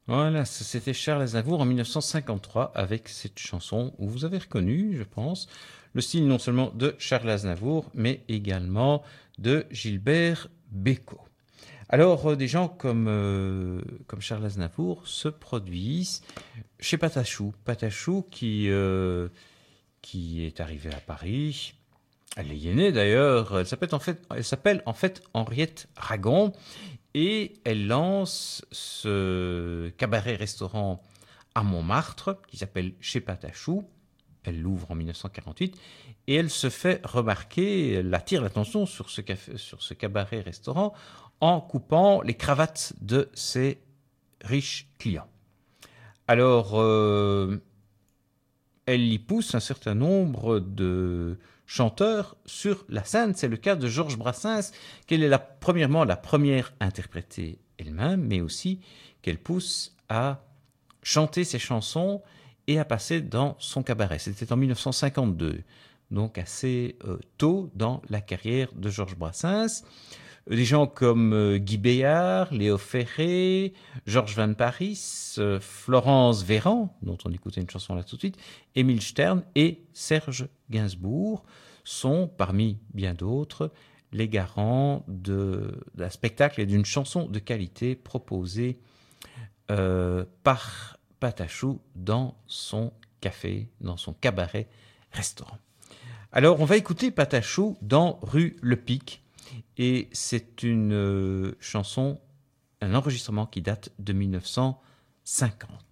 Voilà, c'était Charles Aznavour en 1953 avec cette chanson où vous avez reconnu, je pense, le style non seulement de Charles Aznavour, mais également de Gilbert Bécaud. Alors, des gens comme Charles Aznavour se produisent chez Patachou. Patachou qui est arrivée à Paris. Elle y est née d'ailleurs. Elle s'appelle en fait Henriette Ragon. Et elle lance ce cabaret-restaurant à Montmartre qui s'appelle Chez Patachou. Elle l'ouvre en 1948 et elle se fait remarquer, elle attire l'attention sur ce cabaret-restaurant en coupant les cravates de ses riches clients. Alors, elle y pousse un certain nombre de chanteurs sur la scène. C'est le cas de Georges Brassens, qu'elle est premièrement la première à interpréter elle-même, mais aussi qu'elle pousse à chanter ses chansons et à passer dans son cabaret. C'était en 1952, donc assez tôt dans la carrière de Georges Brassens. Des gens comme Guy Béard, Léo Ferré, Georges Van Paris, Florence Véran, dont on écoutait une chanson là tout de suite, Émile Stern et Serge Gainsbourg sont, parmi bien d'autres, les garants d'un spectacle et d'une chanson de qualité proposée par Patachou dans son café, dans son cabaret-restaurant. Alors, on va écouter Patachou dans Rue Le Pic. Et c'est une chanson, un enregistrement qui date de 1950.